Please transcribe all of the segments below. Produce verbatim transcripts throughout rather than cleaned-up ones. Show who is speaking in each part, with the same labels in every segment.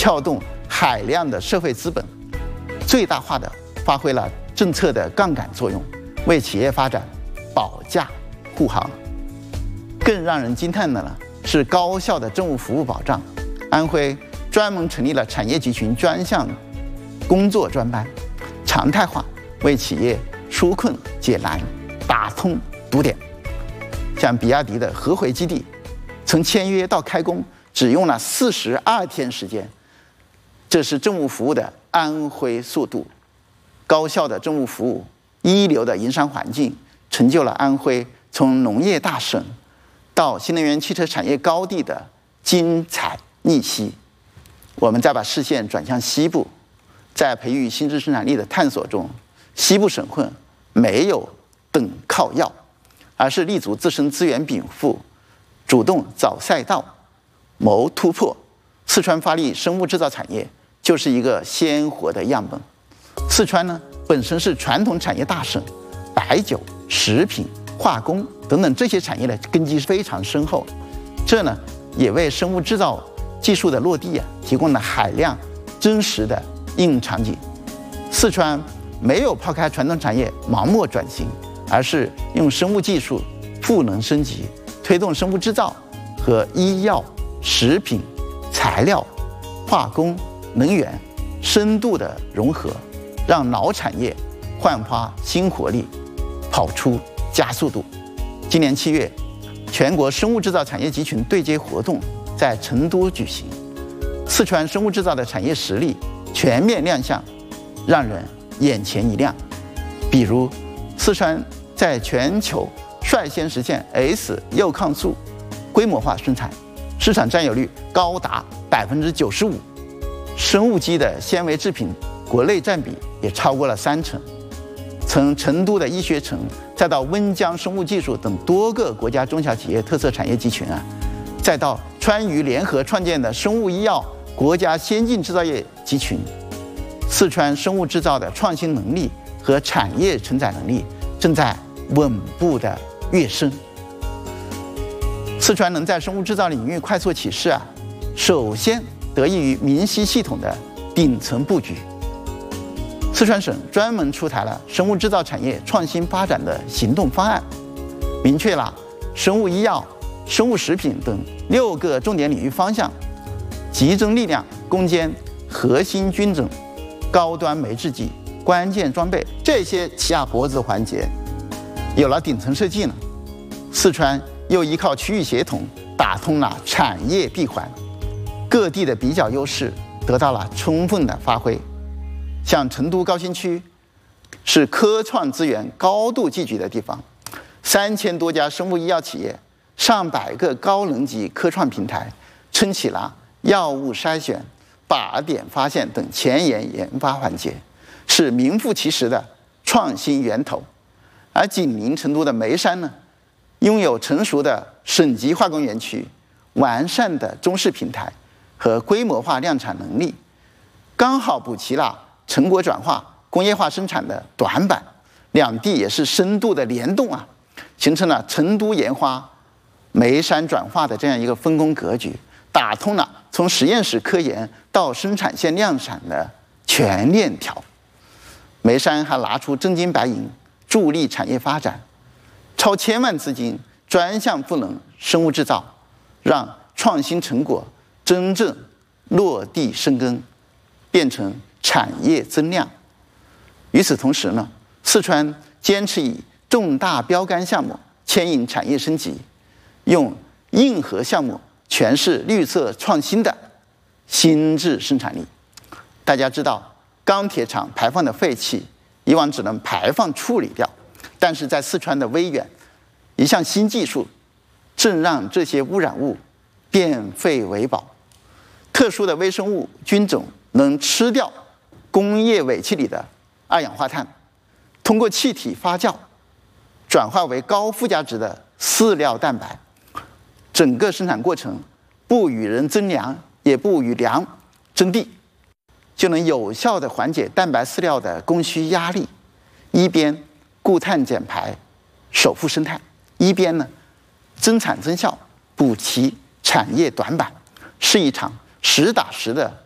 Speaker 1: 撬动海量的社会资本，最大化的发挥了政策的杠杆作用，为企业发展保驾护航。更让人惊叹的呢是高效的政务服务保障。安徽专门成立了产业集群专项工作专班，常态化为企业纾困解难，打通堵点。像比亚迪的合肥基地，从签约到开工只用了四十二天时间，这是政务服务的安徽速度。高效的政务服务，一流的营商环境，成就了安徽从农业大省到新能源汽车产业高地的精彩逆袭。我们再把视线转向西部，在培育新质生产力的探索中，西部省份没有等靠要，而是立足自身资源禀赋，主动找赛道，谋突破。四川发力生物制造产业就是一个鲜活的样本。四川呢，本身是传统产业大省，白酒、食品、化工等等这些产业的根基非常深厚，这呢也为生物制造技术的落地啊提供了海量真实的应用场景。四川没有抛开传统产业盲目转型，而是用生物技术赋能升级，推动生物制造和医药、食品、材料、化工、能源深度的融合，让老产业焕发新活力，跑出加速度。今年七月，全国生物制造产业集群对接活动在成都举行，四川生物制造的产业实力全面亮相，让人眼前一亮。比如，四川在全球率先实现 S 铀抗素规模化生产，市场占有率高达百分之九十五，生物基的纤维制品国内占比也超过了三成。从成都的医学城，再到温江生物技术等多个国家中小企业特色产业集群啊，再到川渝联合创建的生物医药国家先进制造业集群，四川生物制造的创新能力和产业承载能力正在稳步的跃升。四川能在生物制造领域快速起势啊，首先得益于明晰系统的顶层布局。四川省专门出台了生物制造产业创新发展的行动方案，明确了生物医药、生物食品等六个重点领域方向，集中力量攻坚核心菌种、高端酶制剂、关键装备这些下脖子环节。有了顶层设计呢，四川又依靠区域协同打通了产业闭环，各地的比较优势得到了充分的发挥。像成都高新区是科创资源高度聚集的地方，三千多家生物医药企业，上百个高能级科创平台，撑起了药物筛选、靶点发现等前沿研发环节，是名副其实的创新源头。而紧邻成都的眉山呢，拥有成熟的省级化工园区、完善的中试平台和规模化量产能力，刚好补齐了成果转化、工业化生产的短板。两地也是深度的联动啊，形成了成都研发、眉山转化的这样一个分工格局，打通了从实验室科研到生产线量产的全链条。眉山还拿出真金白银助力产业发展，超千万资金专项赋能生物制造，让创新成果真正落地生根，变成产业增量。与此同时呢，四川坚持以重大标杆项目牵引产业升级，用硬核项目诠释绿色创新的新质生产力。大家知道，钢铁厂排放的废气以往只能排放处理掉，但是在四川的威远，一项新技术正让这些污染物变废为宝。特殊的微生物菌种能吃掉工业尾气里的二氧化碳，通过气体发酵转化为高附加值的饲料蛋白，整个生产过程不与人争粮，也不与粮争地，就能有效地缓解蛋白饲料的供需压力，一边固碳减排守护生态，一边呢增产增效补齐产业短板，是一场实打实的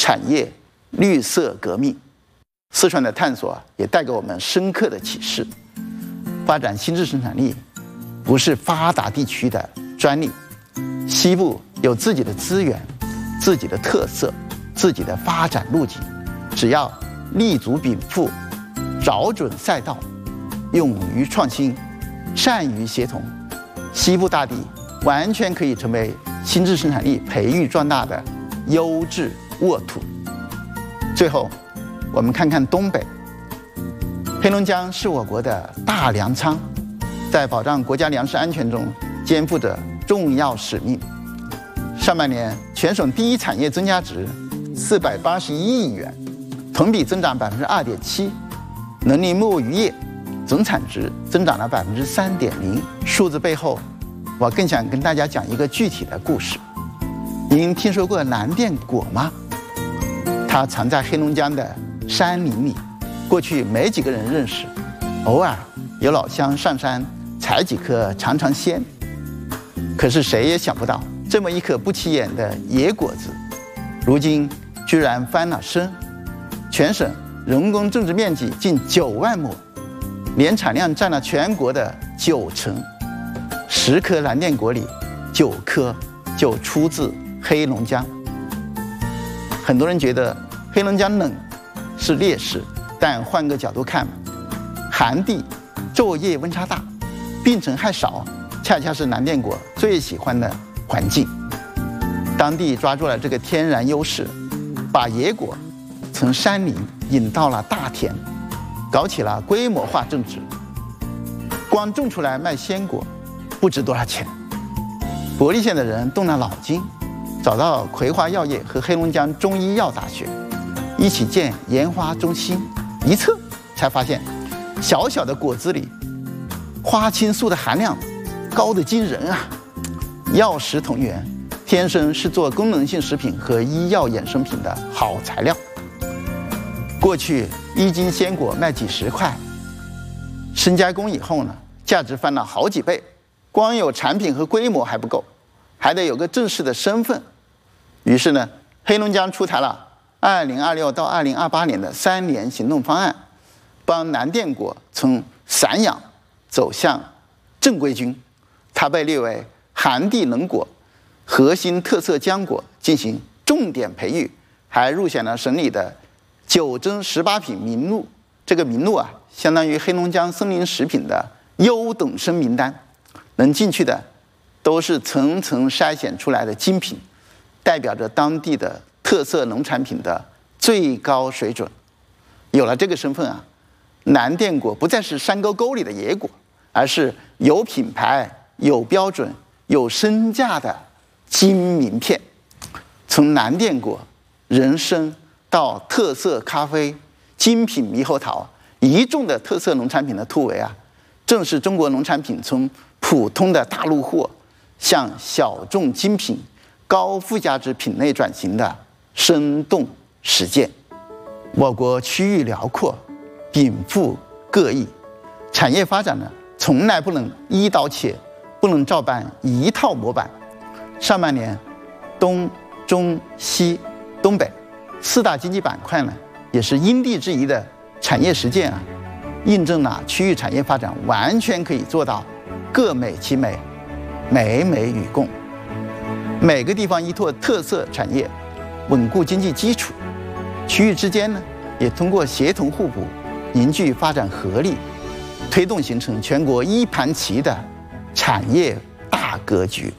Speaker 1: 产业绿色革命。四川的探索也带给我们深刻的启示：发展新质生产力不是发达地区的专利，西部有自己的资源、自己的特色、自己的发展路径，只要立足禀赋，找准赛道，勇于创新，善于协同，西部大地完全可以成为新质生产力培育壮大的优质沃土。最后，我们看看东北，黑龙江是我国的大粮仓，在保障国家粮食安全中肩负着重要使命。上半年，全省第一产业增加值四百八十一亿元，同比增长百分之二点七。农林牧渔业总产值增长了百分之三点零。数字背后，我更想跟大家讲一个具体的故事。您听说过蓝靛果吗？它藏在黑龙江的山林里，过去没几个人认识，偶尔有老乡上山采几颗尝尝鲜。可是谁也想不到，这么一颗不起眼的野果子，如今居然翻了身。全省人工种植面积近九万亩，年产量占了全国的九成。十颗蓝靛果里，九颗就出自黑龙江。很多人觉得黑龙江冷是劣势，但换个角度看，寒地昼夜温差大，病虫害少，恰恰是蓝靛果最喜欢的环境。当地抓住了这个天然优势，把野果从山林引到了大田，搞起了规模化种植。光种出来卖鲜果，不值多少钱。伯利县的人动了脑筋，找到葵花药业和黑龙江中医药大学，一起建研发中心。一测才发现，小小的果子里，花青素的含量高得惊人啊！药食同源，天生是做功能性食品和医药衍生品的好材料。过去一斤鲜果卖几十块，深加工以后呢，价值翻了好几倍。光有产品和规模还不够，还得有个正式的身份。于是呢，黑龙江出台了二零二六到二零二八年的三年行动方案，帮蓝靛果从散养走向正规军。它被列为寒地冷果、核心特色浆果进行重点培育，还入选了省里的九珍十八品名录。这个名录啊，相当于黑龙江森林食品的优等生名单，能进去的都是层层筛选出来的精品，代表着当地的特色农产品的最高水准。有了这个身份啊，蓝靛果不再是山沟沟里的野果，而是有品牌、有标准、有身价的金名片。从蓝靛果、人参到特色咖啡、精品猕猴桃，一众的特色农产品的突围啊，正是中国农产品从普通的大陆货向小众精品、高附加值品类转型的生动实践。我国区域辽阔，禀赋各异，产业发展呢，从来不能一刀切，不能照搬一套模板。上半年，东、中、西、东北四大经济板块呢，也是因地制宜的产业实践啊，印证了区域产业发展完全可以做到各美其美，美美与共。每个地方依托特色产业，稳固经济基础，区域之间呢，也通过协同互补，凝聚发展合力，推动形成全国一盘棋的产业大格局。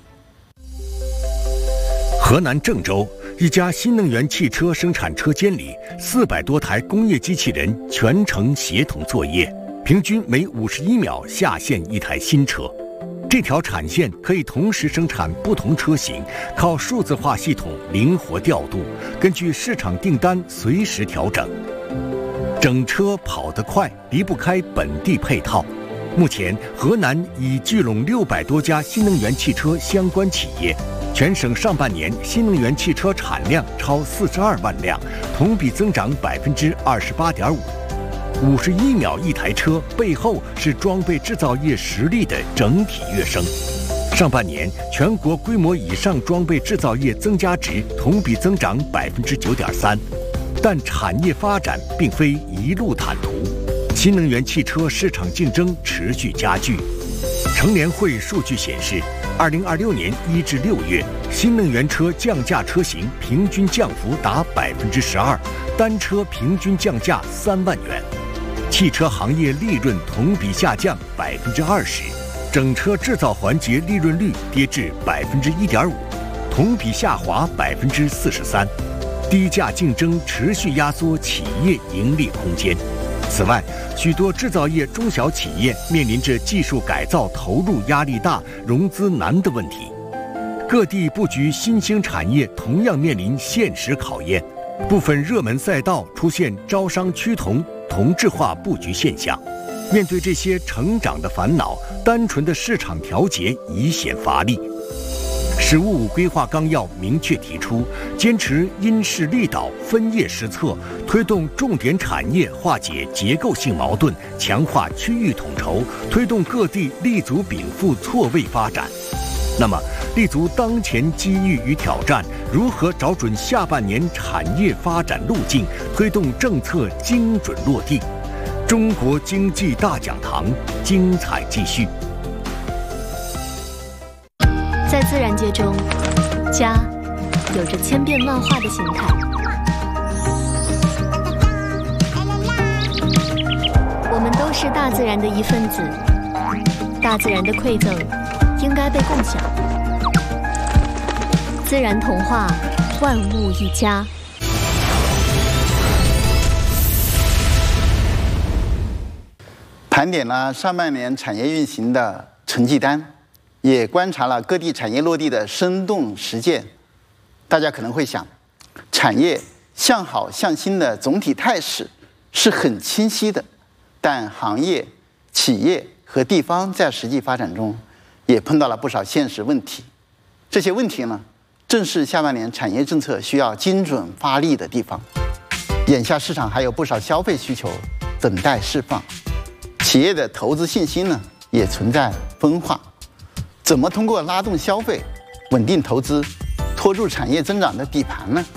Speaker 2: 河南郑州一家新能源汽车生产车间里，四百多台工业机器人全程协同作业，平均每五十一秒下线一台新车。这条产线可以同时生产不同车型，靠数字化系统灵活调度，根据市场订单随时调整。整车跑得快，离不开本地配套。目前，河南已聚拢六百多家新能源汽车相关企业。全省上半年新能源汽车产量超四十二万辆，同比增长百分之二十八点五。五十一秒一台车背后是装备制造业实力的整体跃升。 上半年全国规模以上装备制造业增加值同比增长百分之九点三，但产业发展并非一路坦途，新能源汽车市场竞争持续加剧。乘联会数据显示，二零二六年一至六月，新能源车降价车型平均降幅达百分之十二，单车平均降价三万元。汽车行业利润同比下降百分之二十，整车制造环节利润率跌至百分之一点五，同比下滑百分之四十三。低价竞争持续压缩企业盈利空间。此外，许多制造业中小企业面临着技术改造投入压力大、融资难的问题。各地布局新兴产业同样面临现实考验，部分热门赛道出现招商趋同、同质化布局现象。面对这些成长的烦恼，单纯的市场调节已显乏力。“十五五”规划纲要明确提出，坚持因势利导、分业施策，推动重点产业化解结构性矛盾，强化区域统筹，推动各地立足禀赋错位发展。那么，立足当前机遇与挑战，如何找准下半年产业发展路径，推动政策精准落地？中国经济大讲堂精彩继续。
Speaker 3: 在自然界中，家有着千变万化的形态。我们都是大自然的一份子，大自然的馈赠应该被共享。自然童话，万物一家。
Speaker 1: 盘点了上半年产业运行的成绩单，也观察了各地产业落地的生动实践。大家可能会想，产业向好向新的总体态势是很清晰的，但行业、企业和地方在实际发展中也碰到了不少现实问题。这些问题呢，正是下半年产业政策需要精准发力的地方。眼下市场还有不少消费需求等待释放，企业的投资信心呢也存在分化。怎么通过拉动消费、稳定投资，拖住产业增长的底盘呢？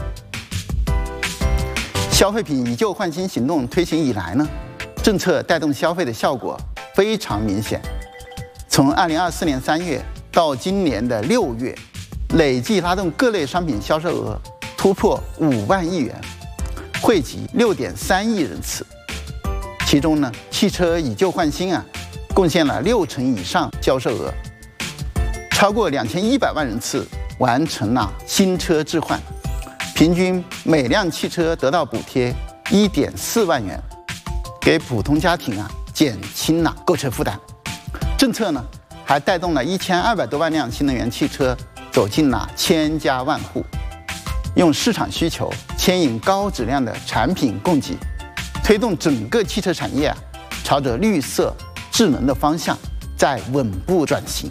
Speaker 1: 消费品以旧换新行动推行以来呢，政策带动消费的效果非常明显。从二零二四年三月到今年的六月，累计拉动各类商品销售额突破五万亿元，惠及六点三亿人次。其中呢，汽车以旧换新啊，贡献了六成以上销售额，超过两千一百万人次完成了新车置换，平均每辆汽车得到补贴一点四万元，给普通家庭啊减轻了购车负担。政策呢还带动了一千二百多万辆新能源汽车走进了千家万户，用市场需求牵引高质量的产品供给，推动整个汽车产业啊朝着绿色智能的方向在稳步转型。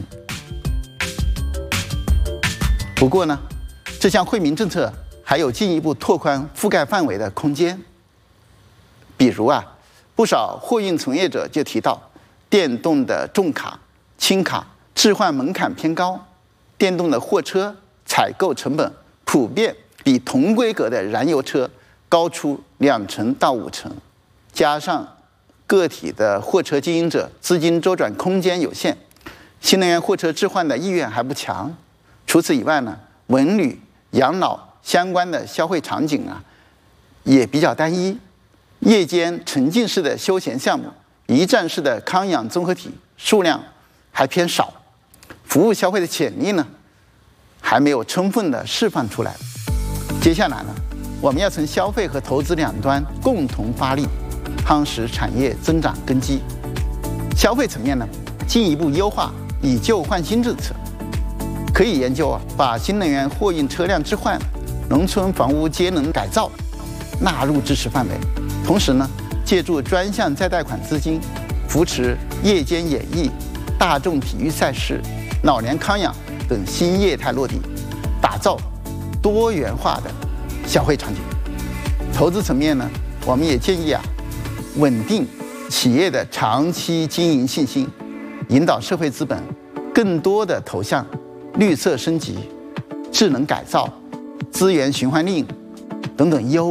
Speaker 1: 不过呢，这项惠民政策还有进一步拓宽覆盖范围的空间。比如啊，不少货运从业者就提到，电动的重卡、轻卡置换门槛偏高，电动的货车采购成本普遍比同规格的燃油车高出两成到五成，加上个体的货车经营者资金周转空间有限，新能源货车置换的意愿还不强。除此以外呢，文旅、养老相关的消费场景啊，也比较单一。夜间沉浸式的休闲项目、一站式的康养综合体数量还偏少，服务消费的潜力呢，还没有充分的释放出来。接下来呢，我们要从消费和投资两端共同发力，夯实产业增长根基。消费层面呢，进一步优化以旧换新政策，可以研究啊，把新能源货运车辆置换、农村房屋节能改造纳入支持范围，同时呢，借助专项再贷款资金，扶持夜间演艺、大众体育赛事、老年康养等新业态落地，打造多元化的消费场景。投资层面呢，我们也建议啊，稳定企业的长期经营信心，引导社会资本更多的投向绿色升级、智能改造、资源循环利用等等优